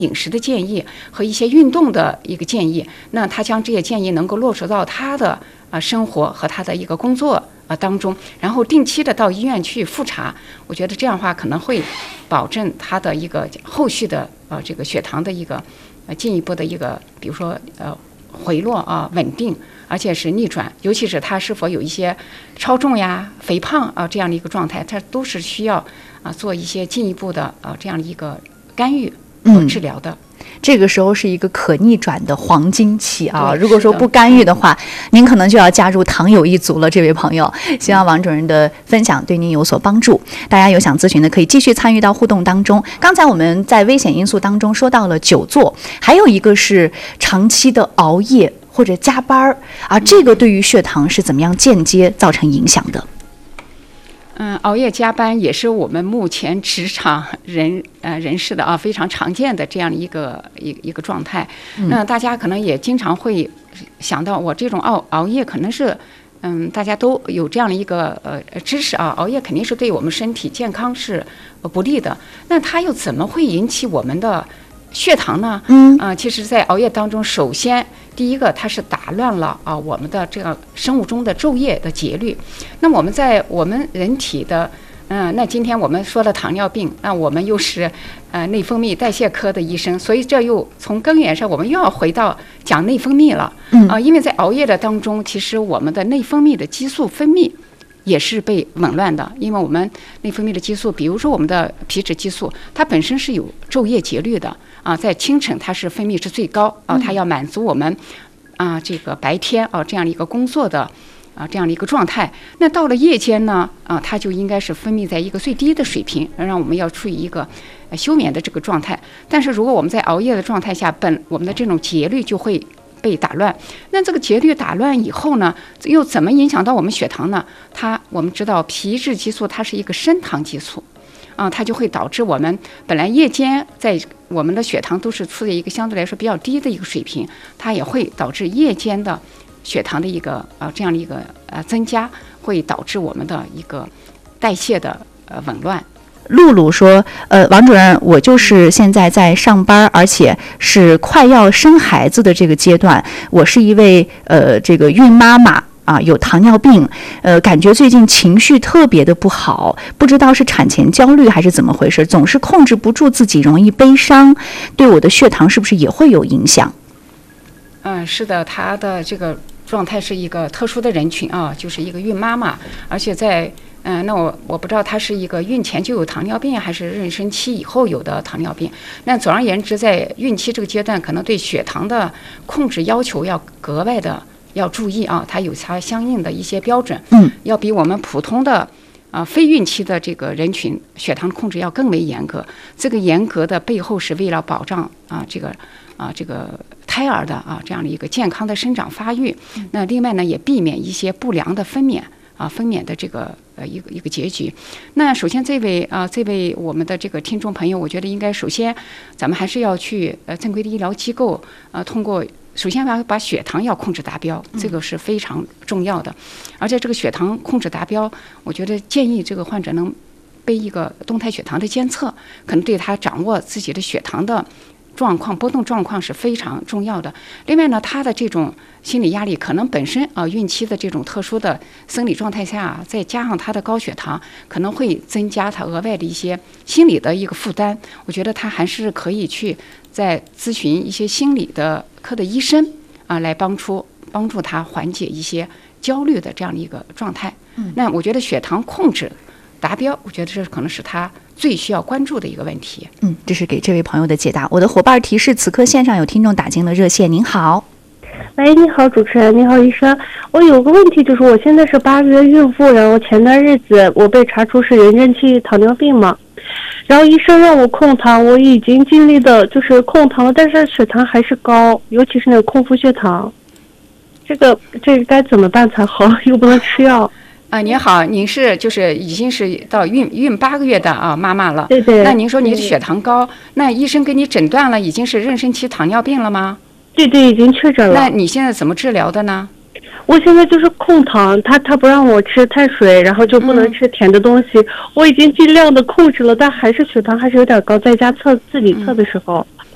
饮食的建议和一些运动的一个建议，那他将这些建议能够落实到他的生活和他的一个工作当中，然后定期的到医院去复查，我觉得这样的话可能会保证他的一个后续的这个血糖的一个进一步的一个，比如说回落稳定，而且是逆转，尤其是他是否有一些超重呀、肥胖这样的一个状态，他都是需要做一些进一步的这样的一个干预和治疗的。 这个时候是一个可逆转的黄金期啊！如果说是不干预的话，您可能就要加入糖友一族了。这位朋友，希望王主任的分享对您有所帮助。大家有想咨询的，可以继续参与到互动当中。刚才我们在危险因素当中说到了久坐，还有一个是长期的熬夜或者加班这个对于血糖是怎么样间接造成影响的？ 熬夜加班也是我们目前职场人士的非常常见的这样的一个状态。那大家可能也经常会想到，我这种熬夜可能是大家都有这样的一个知识熬夜肯定是对我们身体健康是不利的。那它又怎么会引起我们的血糖呢？其实在熬夜当中，首先第一个它是打乱了我们的这个生物钟的昼夜的节律。那么我们人体的那今天我们说了糖尿病，那我们又是内分泌代谢科的医生，所以这又从根源上我们又要回到讲内分泌了因为在熬夜的当中，其实我们的内分泌的激素分泌也是被紊乱的。因为我们内分泌的激素，比如说我们的皮质激素，它本身是有昼夜节律的在清晨它是分泌是最高它要满足我们这个白天这样的一个工作的这样的一个状态。那到了夜间呢它就应该是分泌在一个最低的水平，让我们要处于一个休眠的这个状态。但是如果我们在熬夜的状态下，我们的这种节律就会被打乱。那这个节律打乱以后呢，又怎么影响到我们血糖呢？我们知道皮质激素它是一个升糖激素它就会导致我们本来夜间在我们的血糖都是处在一个相对来说比较低的一个水平，它也会导致夜间的血糖的一个这样的一个增加，会导致我们的一个代谢的紊乱。 露露说王主任，我就是现在在上班，而且是快要生孩子的这个阶段，我是一位这个孕妈妈有糖尿病，感觉最近情绪特别的不好，不知道是产前焦虑还是怎么回事，总是控制不住自己，容易悲伤，对我的血糖是不是也会有影响？ 是的，她的这个状态是一个特殊的人群就是一个孕妈妈，而且在那我不知道她是一个孕前就有糖尿病，还是妊娠期以后有的糖尿病。那总而言之，在孕期这个阶段，可能对血糖的控制要求要格外的要注意它有它相应的一些标准，要比我们普通的非孕期的这个人群血糖控制要更为严格。这个严格的背后是为了保障这个胎儿的这样的一个健康的生长发育。那另外呢，也避免一些不良的分娩的这个一个结局。那首先这位我们的这个听众朋友，我觉得应该首先咱们还是要去正规的医疗机构通过首先要把血糖要控制达标，这个是非常重要的。而且这个血糖控制达标，我觉得建议这个患者能背一个动态血糖的监测，可能对他掌握自己的血糖的状况波动状况是非常重要的。另外呢，他的这种心理压力可能本身孕期的这种特殊的生理状态下再加上他的高血糖，可能会增加他额外的一些心理的一个负担。我觉得他还是可以去再咨询一些心理的科的医生来帮助他缓解一些焦虑的这样的一个状态。那我觉得血糖控制达标，我觉得这可能是他最需要关注的一个问题。 这是给这位朋友的解答。我的伙伴提示，此刻线上有听众打进了热线。您好。 喂，你好主持人，你好医生。我有个问题，就是我现在是8个月孕妇，然后前段日子我被查出是妊娠期糖尿病嘛，然后医生让我控糖，我已经尽力的就是控糖了，但是血糖还是高，尤其是那个空腹血糖，这个该怎么办才好？又不能吃药。 您好，您是就是已经是到孕8个月的妈妈了。 对对。 那您说你的血糖高，那医生给你诊断了已经是妊娠期糖尿病了吗？ 对对，已经确诊了。 那你现在怎么治疗的呢？ 我现在就是控糖，他不让我吃碳水，然后就不能吃甜的东西。我已经尽量的控制了，但还是血糖还是有点高，在家自己测的时候。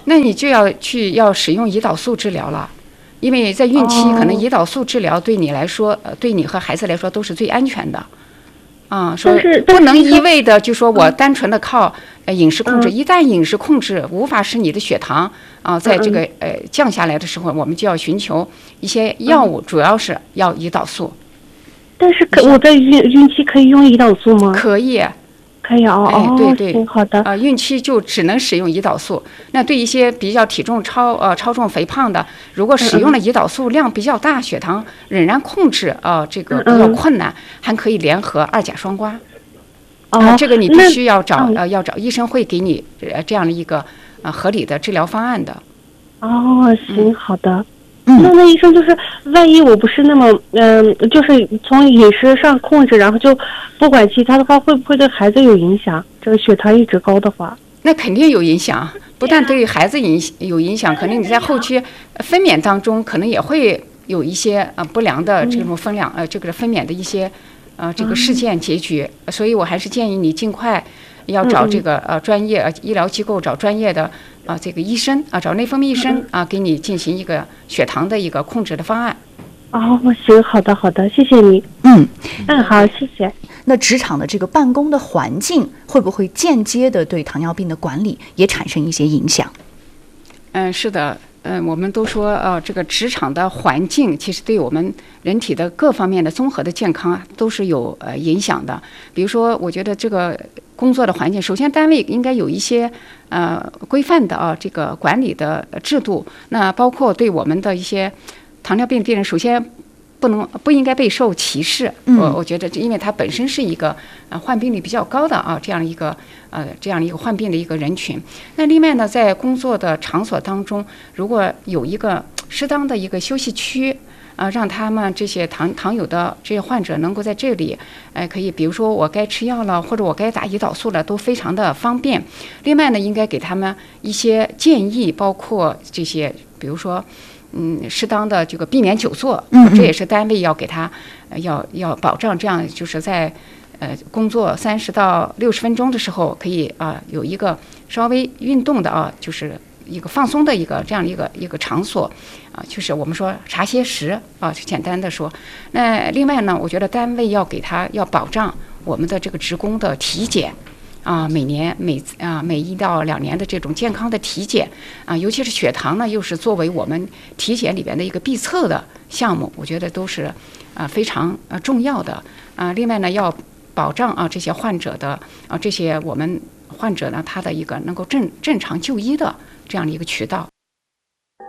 那你就要使用胰岛素治疗了。因为在孕期，可能胰岛素治疗对你来说，对你和孩子来说都是最安全的。说不能一味的就说我单纯的靠饮食控制，一旦饮食控制无法使你的血糖在这个降下来的时候，我们就要寻求一些药物，主要是要胰岛素。 但是我在孕期可以用胰岛素吗？ 可以。 可以对，好的。 孕期就只能使用胰岛素。那对一些比较体重超重肥胖的，如果使用了胰岛素量比较大，血糖仍然控制这个比较困难，还可以联合2甲双胍。这个你必须要找医生会给你这样的一个合理的治疗方案的。 行，好的。那医生就是万一我不是那么就是从饮食上控制，然后就不管其他的话，会不会对孩子有影响？这个血糖一直高的话， 那肯定有影响。不但对孩子有影响，可能你在后期分娩当中，可能也会有一些不良的这种这个分娩的一些这个事件结局。所以我还是建议你尽快要找这个专业医疗机构，找专业的这个医生找内分泌医生给你进行一个血糖的一个控制的方案。 行，好的，谢谢你。好，谢谢。 那职场的这个办公的环境会不会间接的对糖尿病的管理也产生一些影响？ 是的。我们都说这个职场的环境其实对我们人体的各方面的综合的健康都是有影响的。比如说，我觉得这个工作的环境，首先单位应该有一些规范的这个管理的制度。那包括对我们的一些糖尿病病人，首先不应该被受歧视。我觉得，因为它本身是一个患病率比较高的这样一个患病的一个人群。那另外呢，在工作的场所当中，如果有一个适当的一个休息区让他们这些糖友的这些患者能够在这里可以，比如说我该吃药了，或者我该打胰岛素了，都非常的方便。另外呢，应该给他们一些建议，包括这些，比如说适当的这个避免久坐，这也是单位要给他要保障，这样就是在工作30到60分钟的时候，可以有一个稍微运动的就是一个放松的一个这样一个场所就是我们说茶歇室就简单的说。那另外呢，我觉得单位要给他要保障我们的这个职工的体检。每年每1到2年的这种健康的体检尤其是血糖呢，又是作为我们体检里边的一个必测的项目，我觉得都是非常重要的另外呢，要保障这些患者的这些我们患者呢，他的一个能够正常就医的这样的一个渠道。